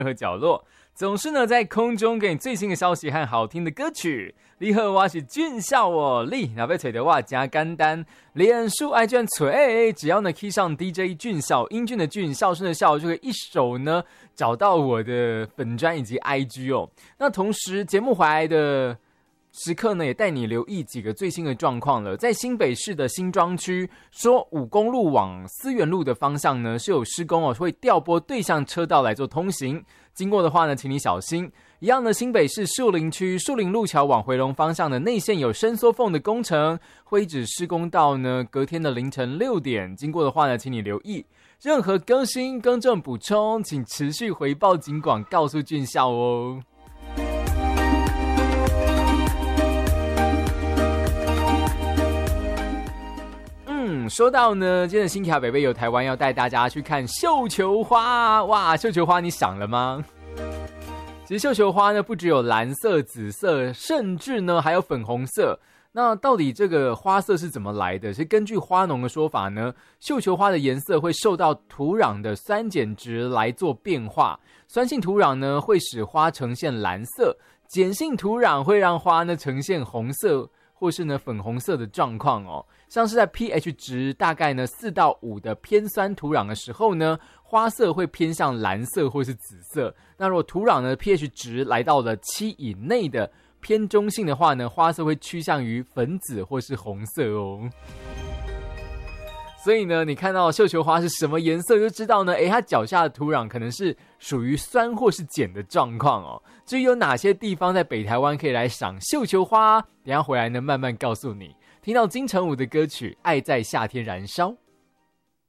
和角落，总是呢在空中给你最新的消息和好听的歌曲。你好，我是俊孝哦，你若要找到我真简单，脸书爱卷锤，只要呢 key 上 DJ 俊孝，英俊的俊，孝顺的孝，就可以一手呢找到我的粉专以及 IG 哦。那同时节目回来的时刻呢，也带你留意几个最新的状况了。在新北市的新庄区，说5公路往思源路的方向呢是有施工哦，会调拨对向车道来做通行。经过的话呢，请你小心。一样的，新北市树林区树林路桥往回龙方向的内线有伸缩缝的工程，会一直施工到呢隔天的凌晨6点。经过的话呢，请你留意。任何更新、更正、补充，请持续回报警广，告诉俊孝哦。说到呢，今天的新卡北北有台湾要带大家去看绣球花，哇，绣球花你想了吗？其实绣球花呢，不只有蓝色、紫色，甚至呢还有粉红色。那到底这个花色是怎么来的？是根据花农的说法呢，绣球花的颜色会受到土壤的酸碱值来做变化。酸性土壤呢会使花呈现蓝色，碱性土壤会让花呢呈现红色或是呢粉红色的状况哦。像是在 pH 值大概呢4到5的偏酸土壤的时候呢，花色会偏向蓝色或是紫色。那如果土壤呢 pH 值来到了7以内的偏中性的话呢，花色会趋向于粉紫或是红色哦。所以呢，你看到绣球花是什么颜色，就知道呢，它脚下的土壤可能是属于酸或是碱的状况哦。至于有哪些地方在北台湾可以来赏绣球花，等一下回来呢慢慢告诉你。听到金城武的歌曲《爱在夏天燃烧》。